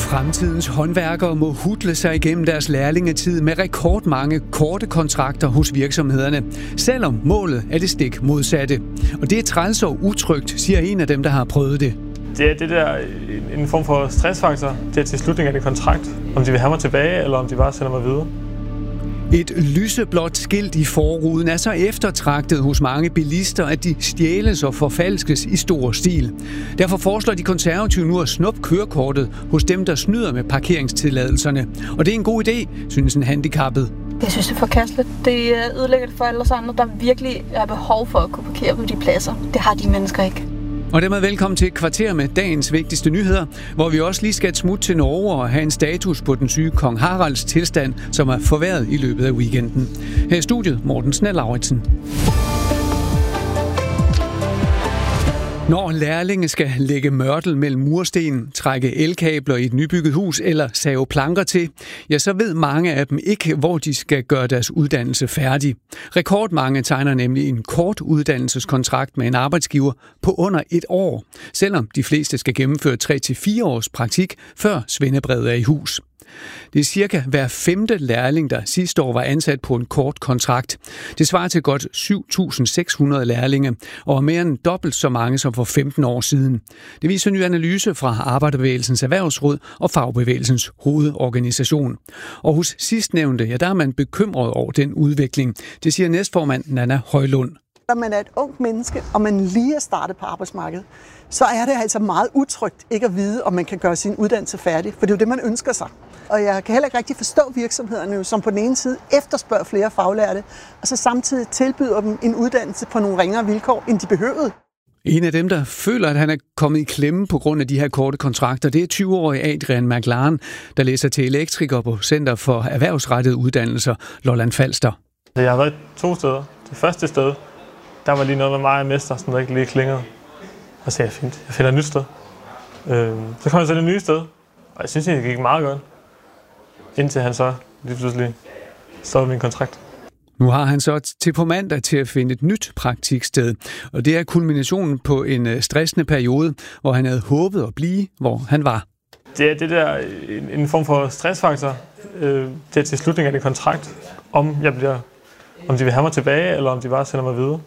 Fremtidens håndværkere må hudle sig igennem deres lærlingetid med rekordmange korte kontrakter hos virksomhederne, selvom målet er det stik modsatte. Og det er træls og utrygt, siger en af dem, der har prøvet det. Det er det der en form for stressfaktor, det er til slutningen af det kontrakt, om de vil have mig tilbage, eller om de bare sender mig videre. Et lyseblåt skilt i forruden er så eftertragtet hos mange bilister, at de stjæles og forfalskes i stor stil. Derfor foreslår de konservative nu at snuppe kørekortet hos dem, der snyder med parkeringstilladelserne. Og det er en god idé, synes en handicappet. Jeg synes, det er forkasteligt. Det ødelægger det for alle os andre, der virkelig er behov for at kunne parkere på de pladser. Det har de mennesker ikke. Og dermed velkommen til et kvarter med dagens vigtigste nyheder, hvor vi også lige skal et smut til Norge og have en status på den syge kong Haralds tilstand, som er forværret i løbet af weekenden. Her i studiet Morten Snell-Lauritsen. Når lærlinge skal lægge mørtel mellem mursten, trække elkabler i et nybygget hus eller save planker til, ja, så ved mange af dem ikke, hvor de skal gøre deres uddannelse færdig. Rekordmange tegner nemlig en kort uddannelseskontrakt med en arbejdsgiver på under et år, selvom de fleste skal gennemføre 3-4 års praktik, før svendebrevet er i hus. Det er cirka hver 5. lærling, der sidste år var ansat på en kort kontrakt. Det svarer til godt 7.600 lærlinge, og mere end dobbelt så mange som for 15 år siden. Det viser en ny analyse fra Arbejderbevægelsens Erhvervsråd og Fagbevægelsens hovedorganisation. Og hos sidstnævnte, ja, der er man bekymret over den udvikling. Det siger næstformand Nanna Højlund. Når man er et ungt menneske, og man lige er startet på arbejdsmarkedet, så er det altså meget utrygt ikke at vide, om man kan gøre sin uddannelse færdig, for det er jo det, man ønsker sig. Og jeg kan heller ikke rigtig forstå virksomhederne, som på den ene side efterspørger flere faglærte, og så samtidig tilbyder dem en uddannelse på nogle ringere vilkår, end de behøvede. En af dem, der føler, at han er kommet i klemme på grund af de her korte kontrakter, det er 20-årige Adrian McLaren, der læser til elektriker på Center for Erhvervsrettede Uddannelser, Lolland Falster. Jeg har været 2 steder. Det første sted, der var lige noget med mig og mester, som der ikke lige klingede. Og så jeg finder et nyt sted. Så kom jeg til det nye sted, og jeg synes, det gik meget godt. Indtil han så lige pludselig stoppede min kontrakt. Nu har han så til på mandag til at finde et nyt praktiksted, og det er kulminationen på en stressende periode, hvor han havde håbet at blive, hvor han var. Det er det der en form for stressfaktor, det er til slutningen af det kontrakt, om de vil have mig tilbage, eller om de bare sender mig videre.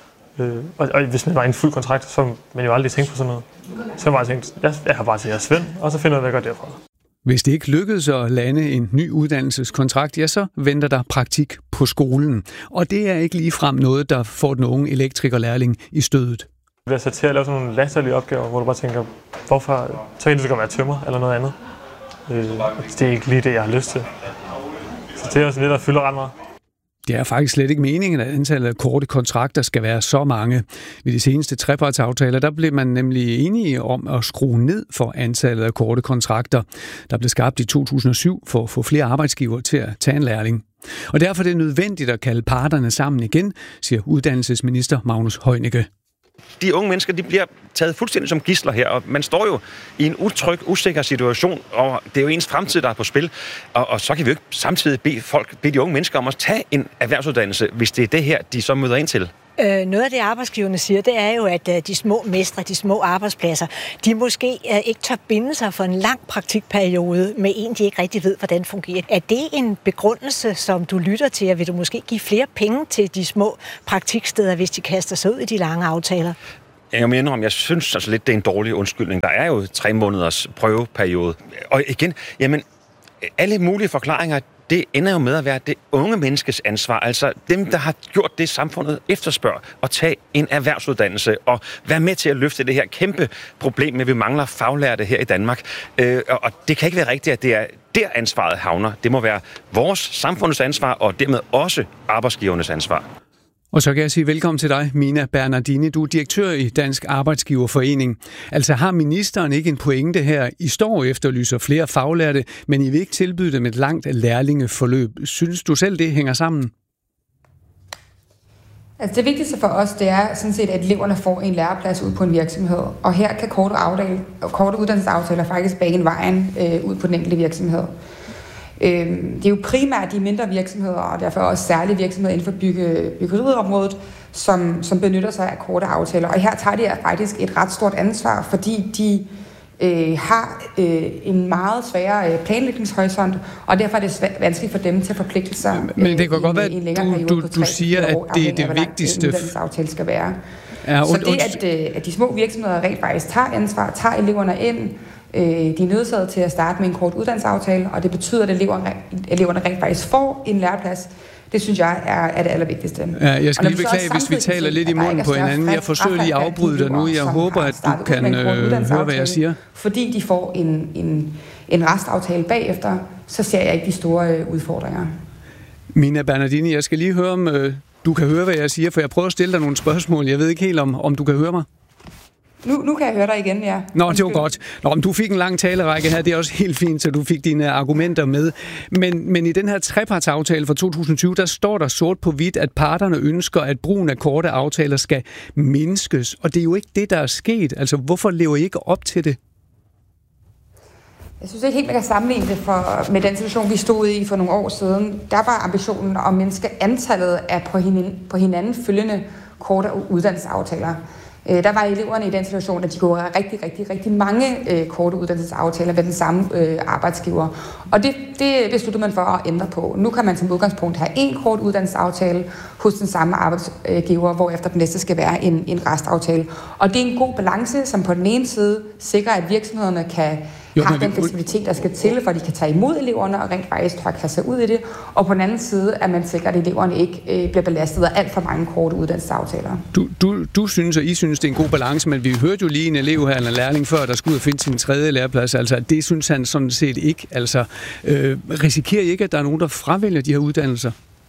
Og hvis man var i en fuld kontrakt, så man jo aldrig tænkt på sådan noget. Så har jeg bare tænkt, jeg har bare til at Svend, og så finder jeg, hvad jeg gør derfra. Hvis det ikke lykkedes at lande en ny uddannelseskontrakt, ja, så venter der praktik på skolen. Og det er ikke ligefrem noget, der får den unge elektrikerlærling i stødet. Jeg bliver sat til at lave sådan nogle latterlige opgaver, hvor du bare tænker, hvorfor? Så kan det godt være tømmer eller noget andet. Det er ikke lige det, jeg har lyst til. Så det er også lidt, der fylder ret meget. Det er faktisk slet ikke meningen, at antallet af korte kontrakter skal være så mange. Ved de seneste trepartsaftaler, der blev man nemlig enige om at skrue ned for antallet af korte kontrakter, der blev skabt i 2007 for at få flere arbejdsgivere til at tage en lærling. Og derfor er det nødvendigt at kalde parterne sammen igen, siger uddannelsesminister Magnus Heunicke. De unge mennesker, de bliver taget fuldstændig som gidsler her, og man står jo i en utryg, usikker situation, og det er jo ens fremtid, der er på spil. Og så kan vi jo ikke samtidig bede de unge mennesker om at tage en erhvervsuddannelse, hvis det er det her, de så møder ind til. Noget af det, arbejdsgiverne siger, det er jo, at de små mestre, de små arbejdspladser, de måske ikke tør binde sig for en lang praktikperiode med en, de ikke rigtig ved, hvordan fungerer. Er det en begrundelse, som du lytter til, og vil du måske give flere penge til de små praktiksteder, hvis de kaster sig ud i de lange aftaler? Jeg må indrømme, jeg synes altså lidt, det er en dårlig undskyldning. Der er jo 3 måneders prøveperiode. Og igen, jamen, alle mulige forklaringer, det ender jo med at være det unge menneskes ansvar. Altså dem, der har gjort det, samfundet efterspørger, at tage en erhvervsuddannelse og være med til at løfte det her kæmpe problem med, at vi mangler faglærte her i Danmark. Og det kan ikke være rigtigt, at det er der ansvaret havner. Det må være vores samfundets ansvar, og dermed også arbejdsgivernes ansvar. Og så kan jeg sige velkommen til dig, Mina Bernardini. Du er direktør i Dansk Arbejdsgiverforening. Altså har ministeren ikke en pointe her? I står efterlyser flere faglærte, men I vil ikke tilbyde dem et langt lærlingeforløb. Synes du selv, det hænger sammen? Altså det vigtigste for os, det er sådan set, at eleverne får en læreplads ud på en virksomhed. Og her kan korte uddannelsesaftaler faktisk bane vejen ud på den enkelte virksomhed. Det er jo primært de mindre virksomheder, og derfor også særlige virksomheder inden for byggeriområdet, som benytter sig af korte aftaler. Og her tager de faktisk et ret stort ansvar, fordi de har en meget sværere planlægningshorisont, og derfor er det vanskeligt for dem til at forpligte sig men det kan godt være, en længere periode på 3 du siger, at det er det vigtigste. En uddannelsesaftale skal være. Ja, så det, at de små virksomheder rent faktisk tager ansvar, tager eleverne ind, de er nødsaget til at starte med en kort uddannelsesaftale, og det betyder, at eleverne rent faktisk får en læreplads. Det synes jeg er det allervigtigste. Ja, jeg skal lige beklage, hvis vi taler lidt i munden på hinanden. Jeg forsøger lige at afbryde dig nu. Jeg håber, at du kan høre, hvad jeg siger. Fordi de får en restaftale bagefter, så ser jeg ikke de store udfordringer. Mina Bernardini, jeg skal lige høre, om du kan høre, hvad jeg siger, for jeg prøver at stille dig nogle spørgsmål. Jeg ved ikke helt, om du kan høre mig. Nu kan jeg høre dig igen, ja. Nå, det var godt. Nå, men du fik en lang talerække her, det er også helt fint, så du fik dine argumenter med. Men i den her trepartsaftale fra 2020, der står der sort på hvidt, at parterne ønsker, at brugen af korte aftaler skal mindskes. Og det er jo ikke det, der er sket. Altså, hvorfor lever I ikke op til det? Jeg synes ikke helt, man kan sammenligne det med den situation, vi stod i for nogle år siden. Der var ambitionen at mindske antallet af på hinanden følgende korte uddannelsesaftaler. Der var eleverne i den situation, at de kunne have rigtig mange korte uddannelsesaftaler med den samme arbejdsgiver. Og det besluttede man for at ændre på. Nu kan man som udgangspunkt have en kort uddannelsesaftale hos den samme arbejdsgiver, hvorefter den næste skal være en restaftale. Og det er en god balance, som på den ene side sikrer, at virksomhederne kan have den fleksibilitet, der skal til, for at de kan tage imod eleverne og rent faktisk tør kaste sig ud i det. Og på den anden side, at man sikrer, at eleverne ikke bliver belastet af alt for mange korte uddannelsesaftaler. Du synes, og I synes, det er en god balance, men vi hørte jo lige en elev her, eller en lærling før, der skulle ud og finde sin 3. læreplads. Altså, det synes han sådan set ikke. Altså, risikerer I ikke, at der er nogen, der fravælger de her uddannelser?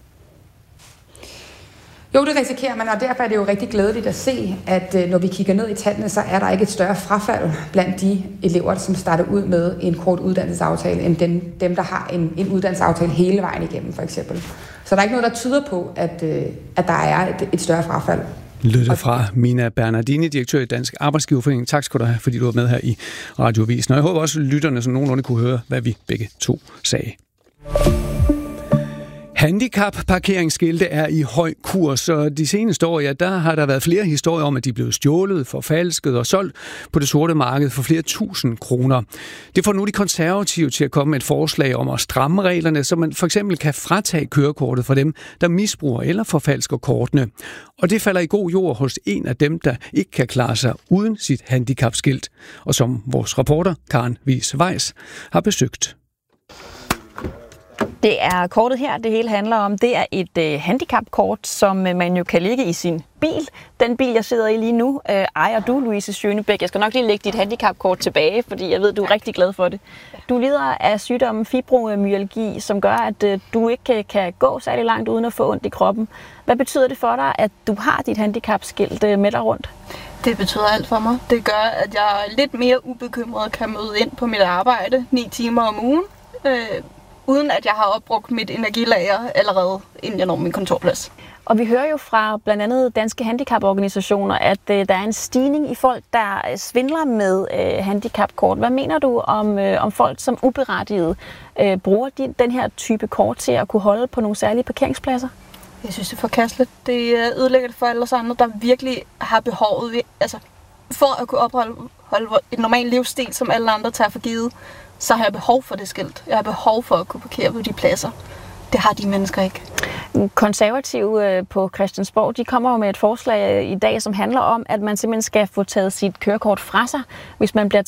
Jo, det risikerer man, og derfor er det jo rigtig glædeligt at se, at når vi kigger ned i tallene, så er der ikke et større frafald blandt de elever, som starter ud med en kort uddannelsesaftale, end dem der har en uddannelsesaftale hele vejen igennem, for eksempel. Så der er ikke noget, der tyder på, at der er et større frafald. Lytte fra Mina Bernardini, direktør i Dansk Arbejdsgiverforening. Tak skal du have, fordi du var med her i Radioavisen. Og jeg håber også, at lytterne som nogenlunde kunne høre, hvad vi begge to sagde. Handicap-parkeringsskilte er i høj kurs, og de seneste år, der har der været flere historier om, at de er blevet stjålet, forfalsket og solgt på det sorte marked for flere tusind kroner. Det får nu de konservative til at komme med et forslag om at stramme reglerne, så man for eksempel kan fratage kørekortet fra dem, der misbruger eller forfalsker kortene. Og det falder i god jord hos en af dem, der ikke kan klare sig uden sit handicapskilt, og som vores reporter Karen Wies-Weiss har besøgt. Det er kortet her, det hele handler om. Det er et handicapkort, som man jo kan lægge i sin bil. Den bil, jeg sidder i lige nu, ejer du, Louise Schønebæk. Jeg skal nok lige lægge dit handicapkort tilbage, fordi jeg ved, du er rigtig glad for det. Du lider af sygdommen fibromyalgi, som gør, at du ikke kan gå særlig langt uden at få ondt i kroppen. Hvad betyder det for dig, at du har dit handicapskilt med dig rundt? Det betyder alt for mig. Det gør, at jeg lidt mere ubekymret kan møde ind på mit arbejde 9 timer om ugen. Uden at jeg har opbrugt mit energilager allerede, inden jeg når min kontorplads. Og vi hører jo fra blandt andet danske handicaporganisationer, at der er en stigning i folk, der svindler med handicapkort. Hvad mener du om folk, som uberettiget bruger den her type kort til at kunne holde på nogle særlige parkeringspladser? Jeg synes, det er forkasteligt. Det er ødelæggende for alle os andre, der virkelig har behovet for at kunne opholde et normalt livsstil, som alle andre tager for givet. Så har jeg behov for det skilt. Jeg har behov for at kunne parkere på de pladser. Det har de mennesker ikke. Konservative på Christiansborg, de kommer jo med et forslag i dag, som handler om, at man simpelthen skal få taget sit kørekort fra sig, hvis man bliver